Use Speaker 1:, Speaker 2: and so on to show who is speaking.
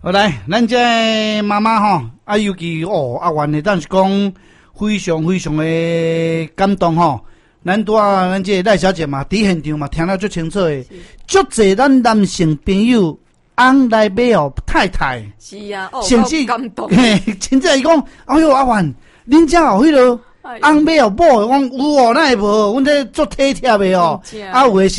Speaker 1: 好来，咱这妈妈吼，尤其阿元的，但是讲非常非常的感动吼。咱这赖小姐嘛，伫现场嘛，听了最清楚的，足侪咱男性朋友翁来买互太太。
Speaker 2: 是啊，
Speaker 1: 甚至
Speaker 2: 感动。
Speaker 1: 嘿，甚至伊讲，哎哟，阿元，恁遮有迄落翁买互某，我讲有哦，哪会无？阮这做体贴的哦，有的是。